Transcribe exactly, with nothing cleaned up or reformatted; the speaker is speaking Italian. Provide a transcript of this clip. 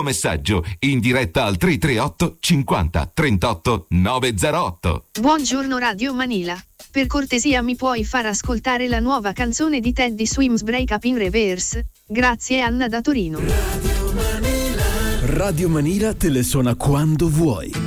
messaggio in diretta al tre tre otto cinquanta trentotto novecentotto. Buongiorno Radio Manila. Per cortesia mi puoi far ascoltare la nuova canzone di Teddy Swims Break Up in Reverse? Grazie Anna da Torino. Radio Manila te le suona quando vuoi.